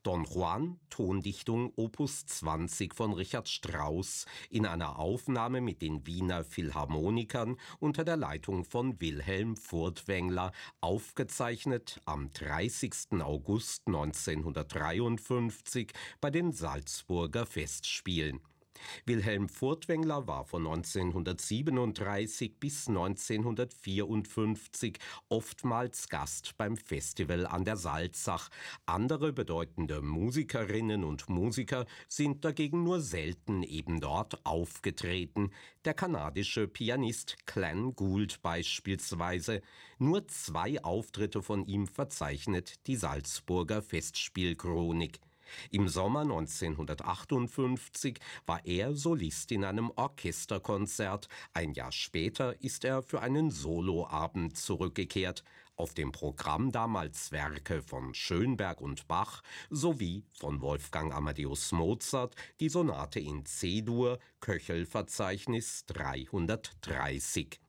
Don Juan, Tondichtung Opus 20 von Richard Strauss in einer Aufnahme mit den Wiener Philharmonikern unter der Leitung von Wilhelm Furtwängler, aufgezeichnet am 30. August 1953 bei den Salzburger Festspielen. Wilhelm Furtwängler war von 1937 bis 1954 oftmals Gast beim Festival an der Salzach. Andere bedeutende Musikerinnen und Musiker sind dagegen nur selten eben dort aufgetreten. Der kanadische Pianist Glenn Gould beispielsweise. Nur 2 Auftritte von ihm verzeichnet die Salzburger Festspielchronik. Im Sommer 1958 war er Solist in einem Orchesterkonzert. Ein Jahr später ist er für einen Soloabend zurückgekehrt. Auf dem Programm damals Werke von Schönberg und Bach sowie von Wolfgang Amadeus Mozart, die Sonate in C-Dur, Köchel-Verzeichnis 330.